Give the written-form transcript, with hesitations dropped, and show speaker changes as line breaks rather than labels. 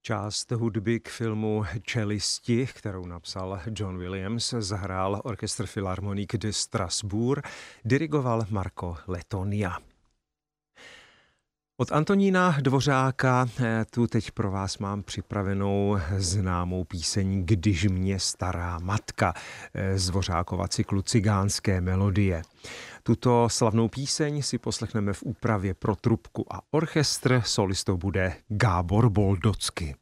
Část hudby k filmu Čelisti, kterou napsal John Williams, zahrál orchestr Philharmonique de Strasbourg, dirigoval Marco Lettonia. Od Antonína Dvořáka tu teď pro vás mám připravenou známou píseň Když mě stará matka z Dvořákova cyklu Cigánské melodie. Tuto slavnou píseň si poslechneme v úpravě pro trubku a orchestr, solistou bude Gábor Boldocky.